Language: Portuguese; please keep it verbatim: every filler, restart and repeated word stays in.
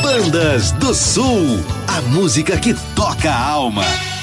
Bandas do Sul, a música que toca a alma.